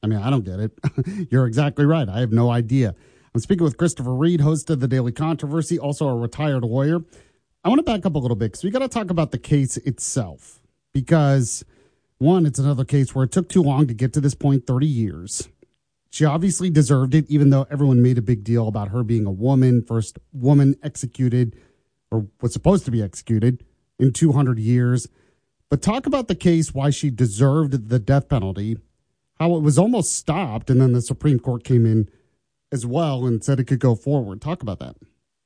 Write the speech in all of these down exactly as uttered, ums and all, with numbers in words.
I mean, I don't get it. You're exactly right. I have no idea. I'm speaking with Christopher Reed, host of The Daily Controversy, also a retired lawyer. I want to back up a little bit because we got to talk about the case itself. Because, one, it's another case where it took too long to get to this point, thirty years. She obviously deserved it, even though everyone made a big deal about her being a woman, first woman executed, or was supposed to be executed, in two hundred years. But talk about the case, why she deserved the death penalty, how it was almost stopped, and then the Supreme Court came in as well and said it could go forward. Talk about that.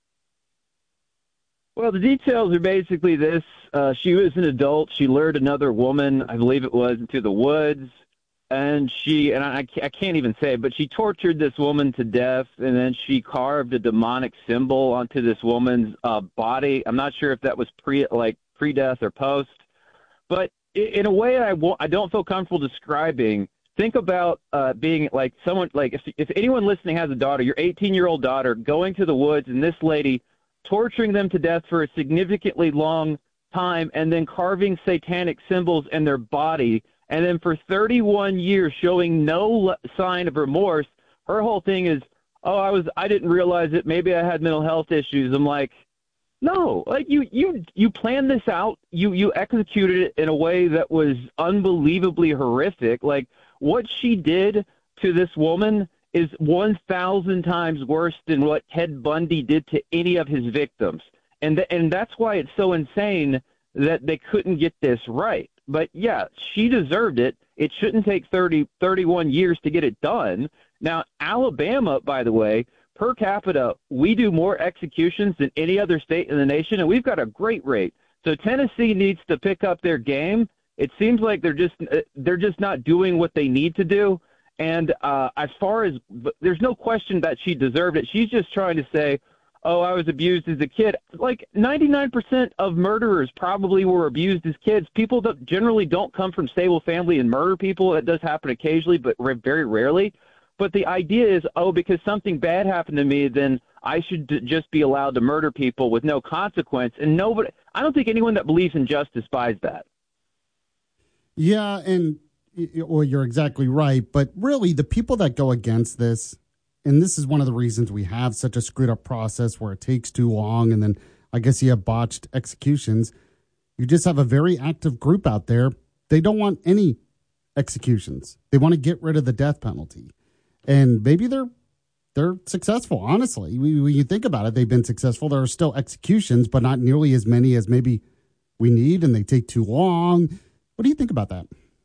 Well, the details are basically this. Uh, she was an adult. She lured another woman, I believe it was, into the woods. And she, and I, I can't even say it, but she tortured this woman to death, and then she carved a demonic symbol onto this woman's uh, body. I'm not sure if that was pre, like pre-death or post, but in a way I, won't, I don't feel comfortable describing. Think about uh, being like someone, like if, if anyone listening has a daughter, your eighteen-year-old daughter going to the woods, and this lady torturing them to death for a significantly long time, and then carving satanic symbols in their body. And then for thirty-one years showing no sign of remorse. Her whole thing is, oh, I was, I didn't realize it. Maybe I had mental health issues. I'm like, no, like you, you, you planned this out. You, you executed it in a way that was unbelievably horrific. Like what she did to this woman is one thousand times worse than what Ted Bundy did to any of his victims. And, th- and that's why it's so insane that they couldn't get this right. But, yeah, she deserved it. It shouldn't take thirty, thirty-one years to get it done. Now, Alabama, by the way, per capita, we do more executions than any other state in the nation, and we've got a great rate. So Tennessee needs to pick up their game. It seems like they're just they're just not doing what they need to do. And uh, as far as – there's no question that she deserved it. She's just trying to say, oh, I was abused as a kid. Like ninety-nine percent of murderers probably were abused as kids. People that generally don't come from stable family and murder people. That does happen occasionally, but very rarely. But the idea is, oh, because something bad happened to me, then I should d- just be allowed to murder people with no consequence. And nobody, I don't think anyone that believes in justice buys that. Yeah, and well, you're exactly right. But really, the people that go against this, and this is one of the reasons we have such a screwed up process where it takes too long, and then I guess you have botched executions. You just have a very active group out there. They don't want any executions. They want to get rid of the death penalty. And maybe they're they're successful, honestly. When you think about it, they've been successful. There are still executions, but not nearly as many as maybe we need, and they take too long. What do you think about that?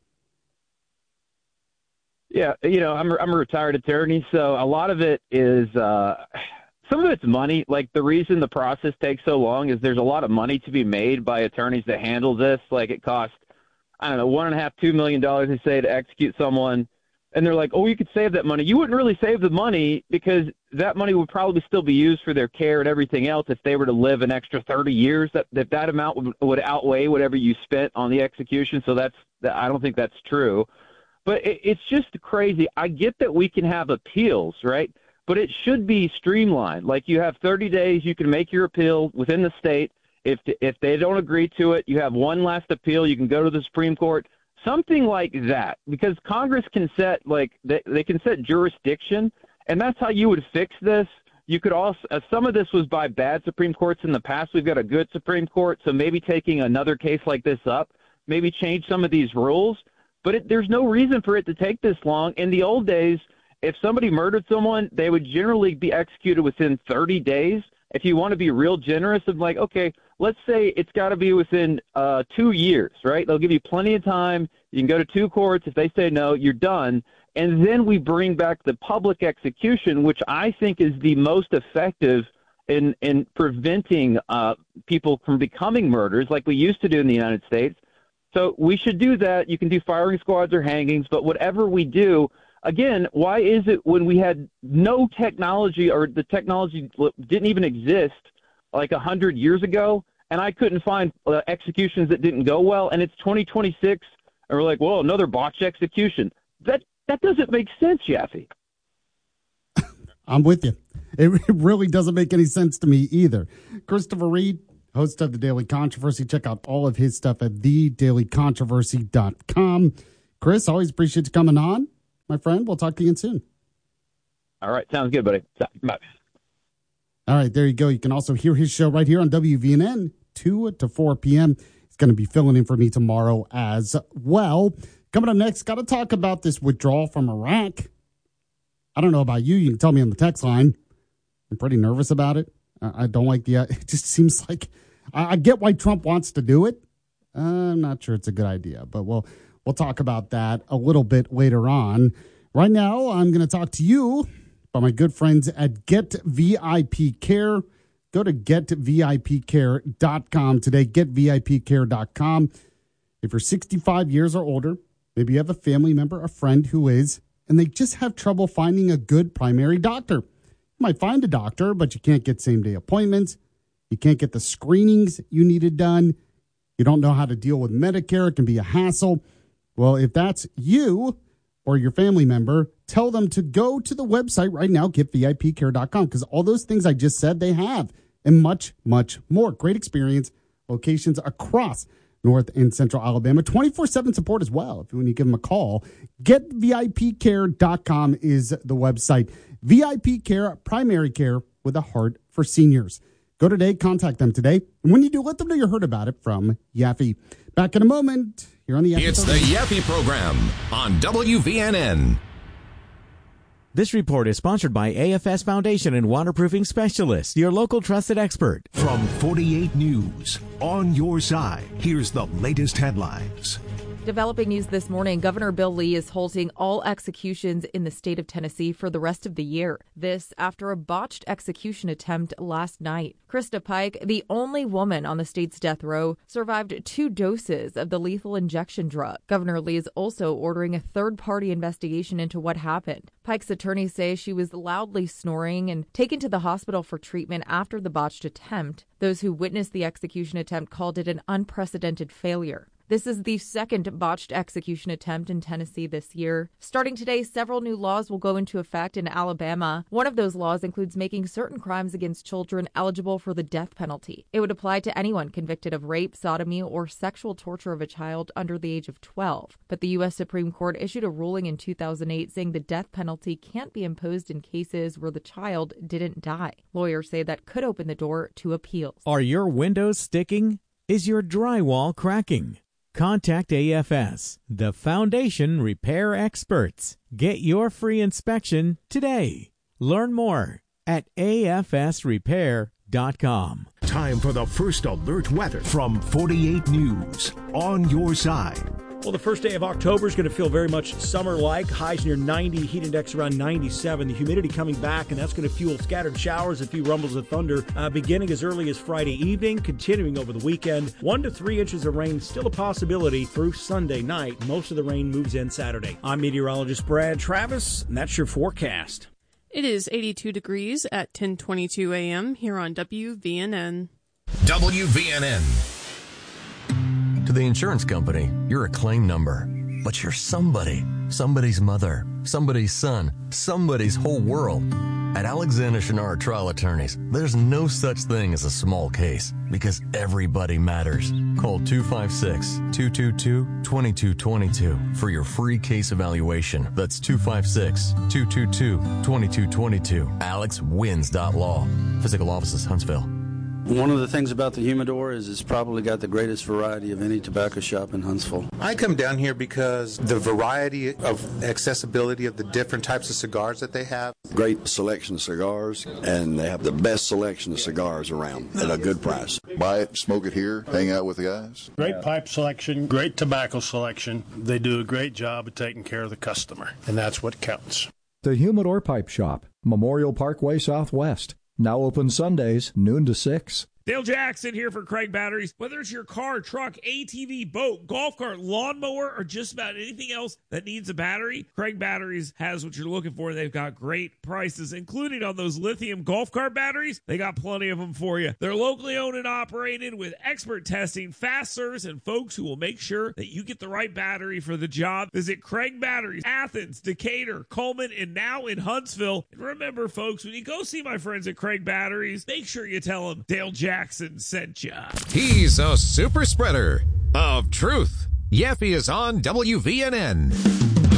Yeah, you know, I'm a, I'm a retired attorney, so a lot of it is uh, some of it's money. Like the reason the process takes so long is there's a lot of money to be made by attorneys that handle this. Like it costs, I don't know, one and a half, two million dollars, they say, to execute someone. And they're like, oh, you could save that money. You wouldn't really save the money because that money would probably still be used for their care and everything else if they were to live an extra thirty years. That that, that amount would, would outweigh whatever you spent on the execution. So that's I don't think that's true. But it, it's just crazy. I get that we can have appeals, right? But it should be streamlined. Like you have thirty days, you can make your appeal within the state. If if they don't agree to it, you have one last appeal. You can go to the Supreme Court. Something like that, because Congress can set like they, they can set jurisdiction, and that's how you would fix this. You could also uh, some of this was by bad Supreme Courts in the past. We've got a good Supreme Court, so maybe taking another case like this up, maybe change some of these rules. But it, there's no reason for it to take this long. In the old days, if somebody murdered someone, they would generally be executed within thirty days. If you want to be real generous, of like, okay, let's say it's got to be within uh, two years, right? They'll give you plenty of time. You can go to two courts. If they say no, you're done. And then we bring back the public execution, which I think is the most effective in, in preventing uh, people from becoming murderers like we used to do in the United States. So we should do that. You can do firing squads or hangings, but whatever we do, again, why is it when we had no technology or the technology didn't even exist like one hundred years ago, and I couldn't find uh, executions that didn't go well, and it's twenty twenty-six, and we're like, well, another botched execution. That that doesn't make sense, Jaffe. I'm with you. It really doesn't make any sense to me either. Christopher Reed, host of The Daily Controversy. Check out all of his stuff at the daily controversy dot com. Chris, always appreciate you coming on. my friend. We'll talk to you again soon. All right. Sounds good, buddy. Bye. All right, there you go. You can also hear his show right here on W V N N, two to four p.m. He's going to be filling in for me tomorrow as well. Coming up next, got to talk about this withdrawal from Iraq. I don't know about you. You can tell me on the text line. I'm pretty nervous about it. I don't like the, uh, it just seems like, I, I get why Trump wants to do it. Uh, I'm not sure it's a good idea, but we'll, we'll talk about that a little bit later on. Right now, I'm going to talk to you about my good friends at Get V I P Care. Go to get V I P care dot com today, get V I P care dot com. If you're sixty-five years or older, maybe you have a family member, a friend who is, and they just have trouble finding a good primary doctor. You might find a doctor, but you can't get same-day appointments. You can't get the screenings you needed done. You don't know how to deal with Medicare. It can be a hassle. Well, if that's you or your family member, tell them to go to the website right now, get V I P care dot com, because all those things I just said, they have, and much, much more. Great experience, locations across North and Central Alabama, twenty-four seven support as well. If you want to give them a call, get V I P care dot com is the website. V I P Care, primary care with a heart for seniors. Go today, contact them today. And when you do, let them know you heard about it from Yaffe. Back in a moment here on the Yaffe It's program. the Yaffe program on W V N N. This report is sponsored by A F S Foundation and Waterproofing Specialists, your local trusted expert. From forty-eight News, on your side, here's the latest headlines. Developing news this morning, Governor Bill Lee is halting all executions in the state of Tennessee for the rest of the year. This after a botched execution attempt last night. Krista Pike, the only woman on the state's death row, survived two doses of the lethal injection drug. Governor Lee is also ordering a third-party investigation into what happened. Pike's attorneys say she was loudly snoring and taken to the hospital for treatment after the botched attempt. Those who witnessed the execution attempt called it an unprecedented failure. This is the second botched execution attempt in Tennessee this year. Starting today, several new laws will go into effect in Alabama. One of those laws includes making certain crimes against children eligible for the death penalty. It would apply to anyone convicted of rape, sodomy, or sexual torture of a child under the age of twelve. But the U S Supreme Court issued a ruling in two thousand eight saying the death penalty can't be imposed in cases where the child didn't die. Lawyers say that could open the door to appeals. Are your windows sticking? Is your drywall cracking? Contact A F S, the Foundation Repair Experts. Get your free inspection today. Learn more at A F S repair dot com. Time for the first alert weather from forty-eight News, on your side. Well, the first day of October is going to feel very much summer-like. Highs near ninety, heat index around ninety-seven. The humidity coming back, and that's going to fuel scattered showers, a few rumbles of thunder, uh, beginning as early as Friday evening, continuing over the weekend. One to three inches of rain still a possibility through Sunday night. Most of the rain moves in Saturday. I'm meteorologist Brad Travis, and that's your forecast. It is eighty-two degrees at ten twenty-two a.m. here on W V N N. W V N N. To the insurance company, you're a claim number, but you're somebody. Somebody's mother, somebody's son, somebody's whole world. At Alexander Shinara Trial Attorneys, there's no such thing as a small case because everybody matters. Call two five six, two two two, two two two two for your free case evaluation. That's two five six, two two two, two two two two. alex wins dot law. Physical offices, Huntsville. One of the things about the Humidor is it's probably got the greatest variety of any tobacco shop in Huntsville. I come down here because the variety of accessibility of the different types of cigars that they have. Great selection of cigars, and they have the best selection of cigars around at a good price. Buy it, smoke it here, hang out with the guys. Great pipe selection, great tobacco selection. They do a great job of taking care of the customer, and that's what counts. The Humidor Pipe Shop, Memorial Parkway Southwest. Now open Sundays, noon to six. Dale Jackson here for Craig Batteries. Whether it's your car, truck, A T V, boat, golf cart, lawnmower, or just about anything else that needs a battery, Craig Batteries has what you're looking for. They've got great prices, including on those lithium golf cart batteries. They got plenty of them for you. They're locally owned and operated with expert testing, fast service, and folks who will make sure that you get the right battery for the job. Visit Craig Batteries, Athens, Decatur, Coleman, and now in Huntsville. And remember, folks, when you go see my friends at Craig Batteries, make sure you tell them Dale Jackson Jackson sent ya. He's a super spreader of truth. Yaffe is on W V N N.